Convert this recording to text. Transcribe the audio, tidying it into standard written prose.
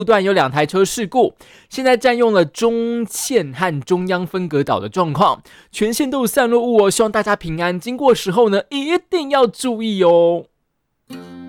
段有2台车事故，现在占用了中线和中央分隔岛的状况，全线都有散落物哦，希望大家平安。经过时候呢，一定要注意哦。